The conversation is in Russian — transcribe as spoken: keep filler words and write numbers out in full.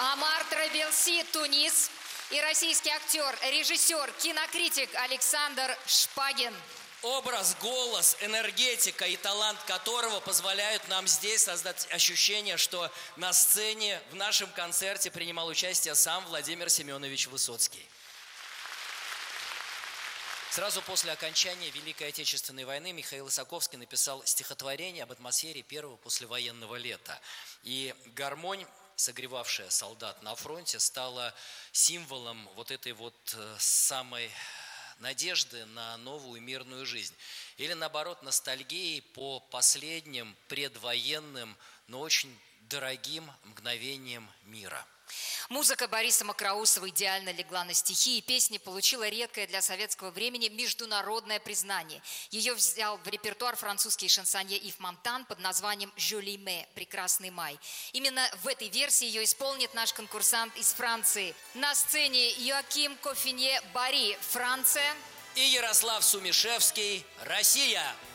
Амар Трабелси, Тунис. И российский актер, режиссер, кинокритик Александр Шпагин. Образ, голос, энергетика и талант которого позволяют нам здесь создать ощущение, что на сцене в нашем концерте принимал участие сам Владимир Семенович Высоцкий. Сразу после окончания Великой Отечественной войны Михаил Исаковский написал стихотворение об атмосфере первого послевоенного лета. И гармонь, согревавшая солдат на фронте, стала символом вот этой вот самой надежды на новую мирную жизнь. Или наоборот, ностальгии по последним предвоенным, но очень дорогим мгновениям мира. Музыка Бориса Мокроусова идеально легла на стихи, и песня получила редкое для советского времени международное признание. Ее взял в репертуар французский шансонье Ив Монтан под названием «Joli mai» – «Прекрасный май». Именно в этой версии ее исполнит наш конкурсант из Франции. На сцене Йоаким Кофинье Бари, Франция. И Ярослав Сумишевский, Россия.